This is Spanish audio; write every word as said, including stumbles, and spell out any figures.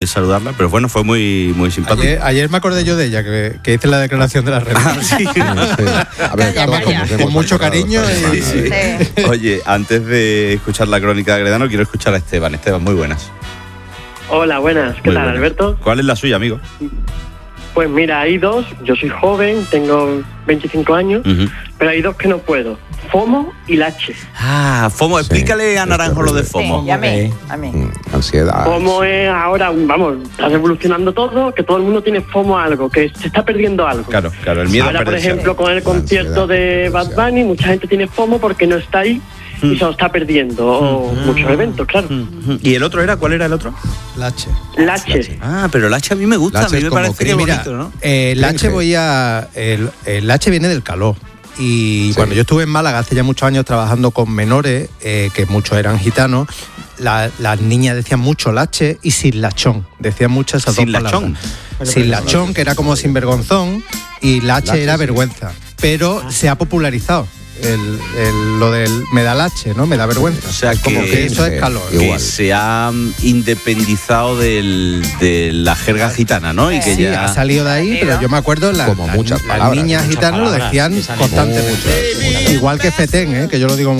saludarla, pero bueno, fue muy muy simpático. Ayer, ayer me acordé yo de ella, que, que hice la declaración de la red. Ah, sí. Sí. A ver, Calla, todos calla. nos Con hemos mucho acordado cariño esta y- semana, ¿eh? Sí. Oye, antes de escuchar la crónica de Gredano, quiero escuchar a Esteban. Esteban, muy buenas. Hola, buenas. ¿Qué Muy tal, buenas. Alberto? ¿Cuál es la suya, amigo? Pues mira, hay dos. Yo soy joven, tengo veinticinco años, Uh-huh. pero hay dos que no puedo. FOMO y Lache. Ah, FOMO. Sí, Explícale a es Naranjo lo de terrible. FOMO. Sí, y a mí, a mí. Mm, Ansiedad. FOMO es ahora, vamos, está revolucionando todo, que todo el mundo tiene FOMO a algo, que se está perdiendo algo. Claro, claro, el miedo Ahora, a por perderse. ejemplo, con el La concierto ansiedad, de la Bad ansiedad. Bunny, mucha gente tiene FOMO porque no está ahí y se lo está perdiendo. O muchos eventos, claro. Uh-huh. ¿Y el otro era? ¿Cuál era el otro? Lache. Lache. Ah, pero el H a mí me gusta, Lache a mí es me como parece que que- es Mira, bonito, ¿no? eh, el H Cringe. voy a. El, el H viene del calor. Y Sí. cuando yo estuve en Málaga hace ya muchos años trabajando con menores, eh, que muchos eran gitanos, la- las niñas decían mucho lache y sin lachón. Decían mucho esas Sin dos lachón. palabras. Sin lachón, que era como sinvergonzón, y lache, Lache, era sí. vergüenza. Pero se ha popularizado el, el- lo del me da lache, ¿no? Me da vergüenza. O sea, Es como que- que eso sí, es calor. igual. Que se ha mm, independizado del, de la jerga gitana, ¿no? Y que Sí, ya... ha salido de ahí, pero yo me acuerdo la- Como la- muchas las palabras, niñas muchas gitanas lo palabras decían que salen. constantemente. Muchas, muchas. Igual que fetén, ¿eh? Que yo lo digo